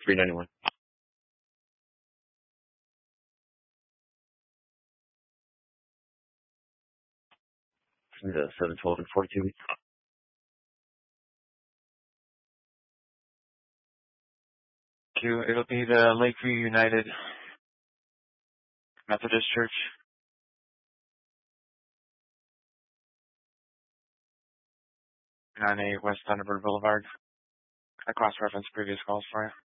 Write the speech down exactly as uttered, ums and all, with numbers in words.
three ninety-one. The seven twelve and forty-two weeks. Q, it'll be the Lakeview United Methodist Church. nine eight West Thunderbird Boulevard. I cross-referenced previous calls for you.